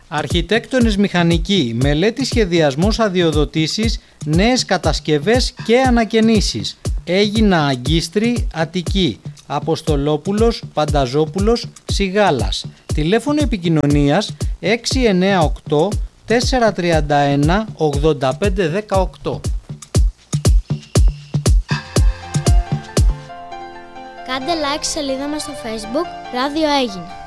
Αρχιτέκτονες μηχανικοί, μελέτη σχεδιασμός αδειοδοτήσεις, νέες κατασκευές και ανακαινήσεις. Έγινα Αγκίστρη, Αττική. Αποστολόπουλος, Πανταζόπουλος, Σιγάλας. Τηλέφωνο επικοινωνίας 698 431 8518. Κάντε like στη σελίδα μας στο Facebook, Ράδιο Έγινα.